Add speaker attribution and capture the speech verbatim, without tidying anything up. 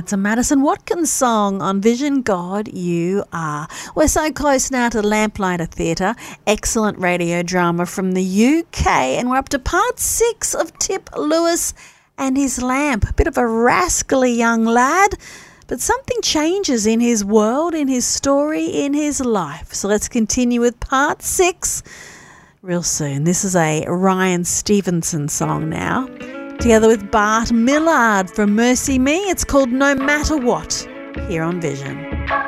Speaker 1: That's a Madison Watkins song on Vision, God You Are. We're so close now to Lamplighter Theatre, excellent radio drama from the U K, and we're up to part six of Tip Lewis and his lamp. A bit of a rascally young lad, but something changes in his world, in his story, in his life. So let's continue with part six real soon. This is a Ryan Stevenson song now, together with Bart Millard from Mercy Me. It's called No Matter What, here on Vision.